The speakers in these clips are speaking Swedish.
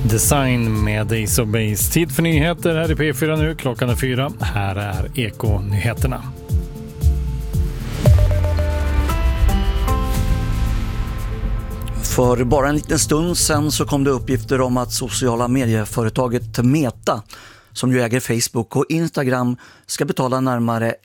Design med Ace of Base. Tid för nyheter här i P4 nu. Klockan är 4. Här är Eko-nyheterna. För bara en liten stund sedan så kom det uppgifter om att sociala medieföretaget Meta, som ju äger Facebook och Instagram, ska betala närmare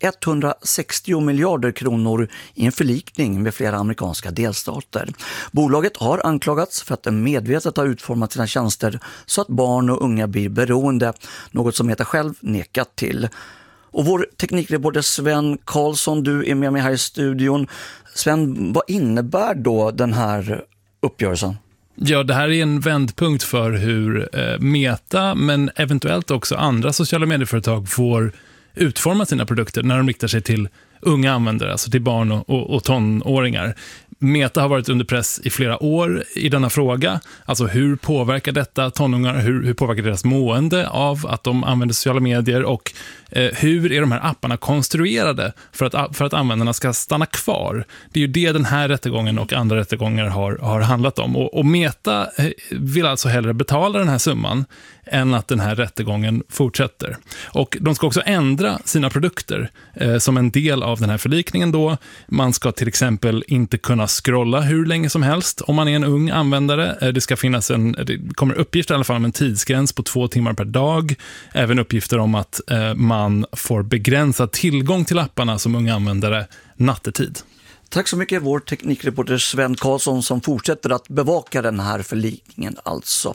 160 miljarder kronor i en förlikning med flera amerikanska delstater. Bolaget har anklagats för att det medvetet har utformat sina tjänster så att barn och unga blir beroende, något som Meta själv nekat till. Och vår teknikreporter Sven Karlsson, du är med mig här i studion. Sven, vad innebär då den här uppgörelsen? Ja, det här är en vändpunkt för hur Meta, men eventuellt också andra sociala medieföretag får utforma sina produkter när de riktar sig till unga användare, alltså till barn och tonåringar. Meta har varit under press i flera år i denna fråga. Alltså hur påverkar detta tonåringar, hur påverkar deras mående av att de använder sociala medier, och hur är de här apparna konstruerade för att användarna ska stanna kvar? Det är ju det den här rättegången och andra rättegångar har handlat om. Och Meta vill alltså hellre betala den här summan än att den här rättegången fortsätter. Och de ska också ändra sina produkter som en del av den här förlikningen då. Man ska till exempel inte kunna scrolla hur länge som helst om man är en ung användare. Det ska finnas det kommer uppgifter i alla fall om en tidsgräns på 2 timmar per dag. Även uppgifter om att man får begränsad tillgång till apparna som unga användare nattetid. Tack så mycket, vår teknikreporter Sven Karlsson, som fortsätter att bevaka den här förlikningen alltså.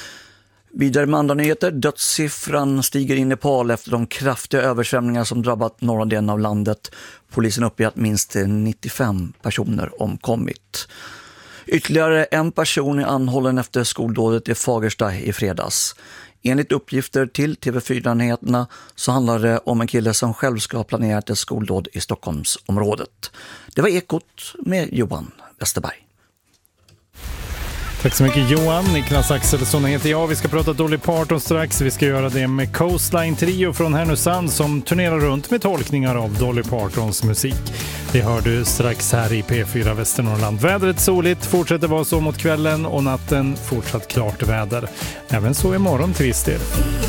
Vidare med andra nyheter. Dödssiffran stiger i Nepal efter de kraftiga översvämningar som drabbat norra delen av landet. Polisen uppger att minst 95 personer omkommit. Ytterligare en person är anhållen efter skoldådet i Fagersta i fredags. Enligt uppgifter till TV4-nyheterna så handlar det om en kille som själv ska ha planerat ett skoldåd i Stockholmsområdet. Det var Ekot med Johan Westerberg. Tack så mycket Johan. Niklas Axelsson heter jag. Vi ska prata Dolly Parton strax. Vi ska göra det med Coastline Trio från Härnösand som turnerar runt med tolkningar av Dolly Partons musik. Det hör du strax här i P4 Västernorrland. Vädret soligt, fortsätter vara så mot kvällen och natten. Fortsatt klart väder. Även så imorgon till viss del.